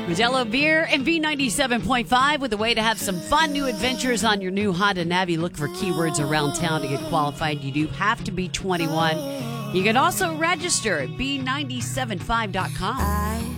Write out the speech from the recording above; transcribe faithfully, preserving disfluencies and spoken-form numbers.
Modelo Beer and B ninety-seven point five with a way to have some fun new adventures on your new Honda Navi. Look for keywords around town to get qualified. You do have to be twenty-one. You can also register at B nine seven five dot com.